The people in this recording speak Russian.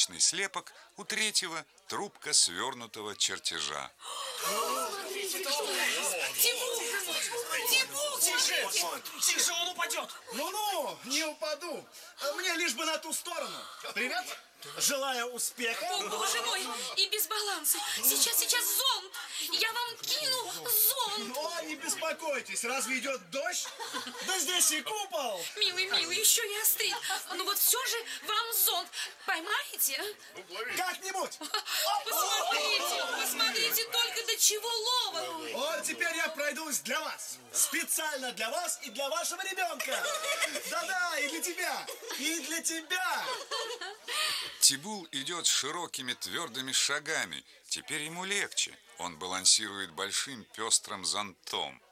обычный слепок, у третьего трубка свернутого чертежа. Тимур! Тише, он упадет! Ну-ну, не упаду. Мне лишь бы на ту сторону. Привет. Желаю успеха. О, боже мой, и без баланса. Сейчас зонт. Я вам кину зонт. О, не беспокойтесь, разве идет дождь? Да здесь и купол. Милый, еще и острит. Ну вот все же вам зонт. Поймаете? Как-нибудь. Посмотрите только до чего ловок. Вот теперь я пройдусь для вас. Специально для вас и для вашего ребенка. Да-да, и для тебя. И для тебя. Тибул идет широкими твердыми шагами. Теперь ему легче. Он балансирует большим пестрым зонтом.